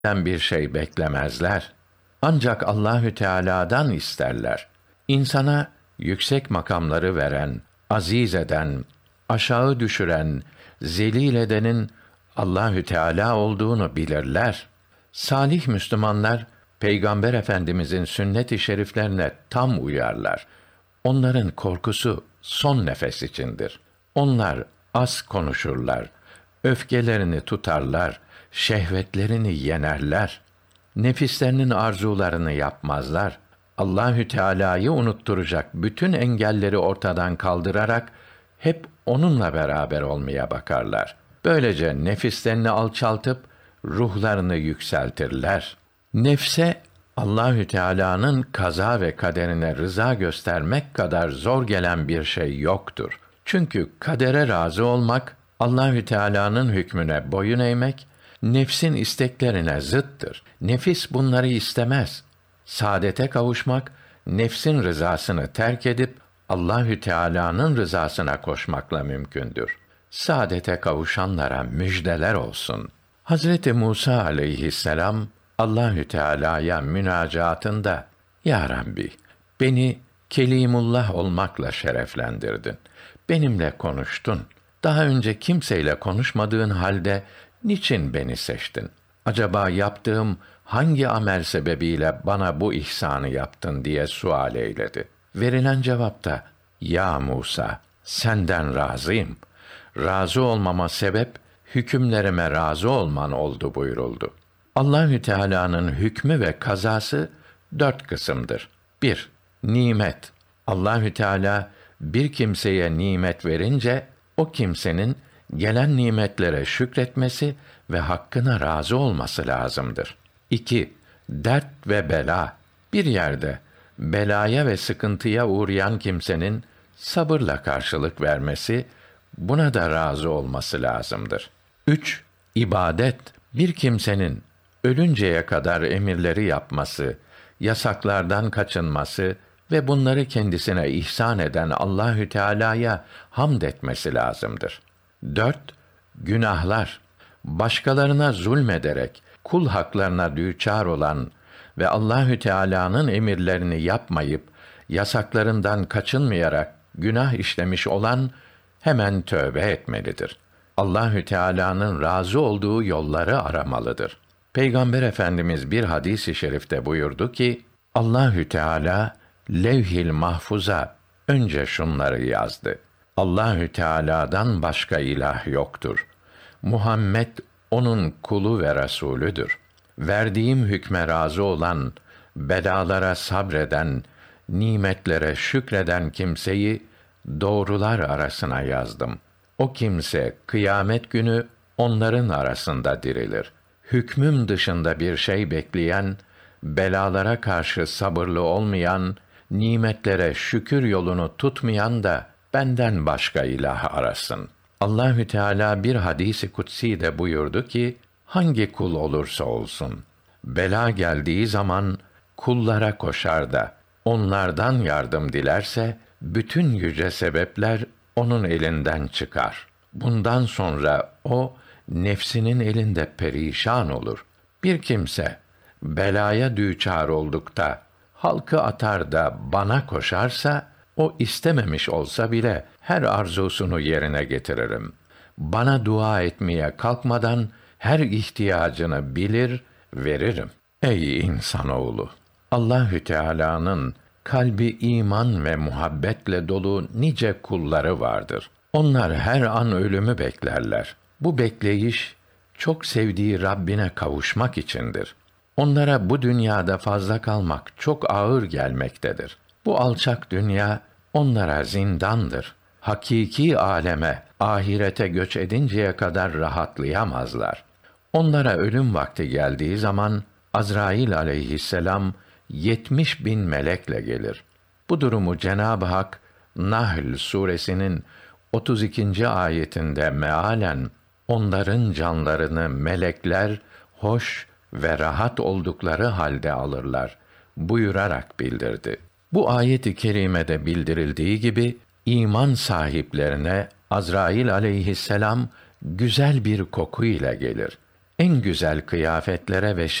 bir şey beklemezler. Ancak Allahü Teala'dan isterler. İnsana yüksek makamları veren, aziz eden, aşağı düşüren, zelil edenin Allahü Teala olduğunu bilirler. Salih Müslümanlar Peygamber Efendimizin sünnet-i şeriflerine tam uyarlar. Onların korkusu son nefes içindir. Onlar az konuşurlar, öfkelerini tutarlar, şehvetlerini yenerler. Nefislerinin arzularını yapmazlar. Allahü Teala'yı unutturacak bütün engelleri ortadan kaldırarak hep onunla beraber olmaya bakarlar. Böylece nefislerini alçaltıp ruhlarını yükseltirler. Nefse Allahü Teala'nın kaza ve kaderine rıza göstermek kadar zor gelen bir şey yoktur. Çünkü kadere razı olmak, Allahü Teala'nın hükmüne boyun eğmek, nefsin isteklerine zıttır. Nefis bunları istemez. Saadete kavuşmak, nefsin rızasını terk edip Allahü Teala'nın rızasına koşmakla mümkündür. Saadete kavuşanlara müjdeler olsun. Hazreti Musa aleyhisselam Allahü Teala'ya münacatında Ya Rabbi, beni Kelimullah olmakla şereflendirdin. Benimle konuştun. Daha önce kimseyle konuşmadığın halde niçin beni seçtin? Acaba yaptığım hangi amel sebebiyle bana bu ihsanı yaptın diye sual eyledi. Verilen cevapta Ya Musa, senden razıyım. Razı olmama sebep hükümlerime razı olman oldu buyuruldu. Allahü Teala'nın hükmü ve kazası 4 kısımdır. 1. Nimet. Allahü Teala bir kimseye nimet verince o kimsenin gelen nimetlere şükretmesi ve hakkına razı olması lazımdır. 2. Dert ve bela. Bir yerde belaya ve sıkıntıya uğrayan kimsenin sabırla karşılık vermesi, buna da razı olması lazımdır. 3. İbadet. Bir kimsenin ölünceye kadar emirleri yapması, yasaklardan kaçınması ve bunları kendisine ihsan eden Allahü Teala'ya hamd etmesi lazımdır. 4. Günahlar. Başkalarına zulmederek kul haklarına düçar olan ve Allahü Teala'nın emirlerini yapmayıp yasaklarından kaçınmayarak günah işlemiş olan hemen tövbe etmelidir. Allahü Teala'nın razı olduğu yolları aramalıdır. Peygamber Efendimiz bir hadis-i şerifte buyurdu ki, Allahü Teala Levh-i Mahfuz'a önce şunları yazdı. Allahü Teala'dan başka ilah yoktur. Muhammed onun kulu ve rasûlüdür. Verdiğim hükme razı olan, belalara sabreden, nimetlere şükreden kimseyi doğrular arasına yazdım. O kimse kıyamet günü onların arasında dirilir. Hükmüm dışında bir şey bekleyen, belalara karşı sabırlı olmayan, nimetlere şükür yolunu tutmayan da benden başka ilah arasın. Allahü Teala bir hadis-i kutsi de buyurdu ki, hangi kul olursa olsun, bela geldiği zaman kullara koşar da onlardan yardım dilerse, bütün yüce sebepler onun elinden çıkar. Bundan sonra o, nefsinin elinde perişan olur. Bir kimse, belaya düçar oldukta, halkı atar da bana koşarsa, o istememiş olsa bile, her arzusunu yerine getiririm. Bana dua etmeye kalkmadan, her ihtiyacını bilir, veririm. Ey insanoğlu! Allahü Teala'nın kalbi iman ve muhabbetle dolu nice kulları vardır. Onlar her an ölümü beklerler. Bu bekleyiş, çok sevdiği Rabbine kavuşmak içindir. Onlara bu dünyada fazla kalmak çok ağır gelmektedir. Bu alçak dünya, onlara zindandır. Hakiki aleme, ahirete göç edinceye kadar rahatlayamazlar. Onlara ölüm vakti geldiği zaman, Azrail aleyhisselam, 70.000 melekle gelir. Bu durumu Cenab-ı Hak, Nahl suresinin 32. ayetinde mealen, onların canlarını melekler, hoş ve rahat oldukları halde alırlar, buyurarak bildirdi. Bu ayet-i kerimede bildirildiği gibi, iman sahiplerine Azrail aleyhisselam, güzel bir koku ile gelir. en güzel kıyafetlere ve